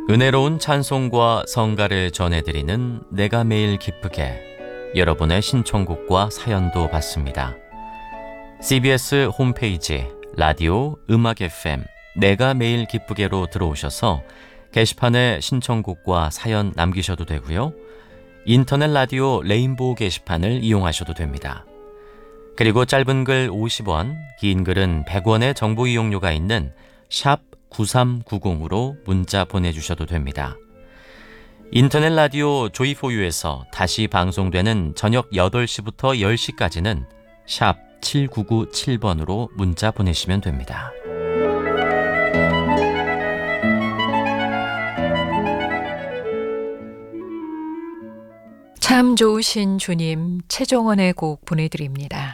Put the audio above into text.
은혜로운 찬송과 성가를 전해드리는 내가 매일 기쁘게, 여러분의 신청곡과 사연도 받습니다. CBS 홈페이지 라디오 음악 FM 내가 매일 기쁘게로 들어오셔서 게시판에 신청곡과 사연 남기셔도 되고요. 인터넷 라디오 레인보우 게시판을 이용하셔도 됩니다. 그리고 짧은 글 50원, 긴 글은 100원의 정보 이용료가 있는 샵 9390으로 문자 보내주셔도 됩니다. 인터넷 라디오 조이포유에서 다시 방송되는 저녁 8시부터 10시까지는 샵 7997번으로 문자 보내시면 됩니다. 참 좋으신 주님, 최정원의 곡 보내드립니다.